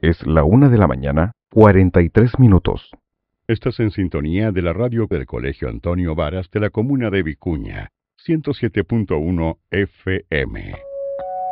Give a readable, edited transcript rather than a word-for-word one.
Es la 1:43 a.m. Estás en sintonía de la radio del Colegio Antonio Varas de la comuna de Vicuña, 107.1 FM.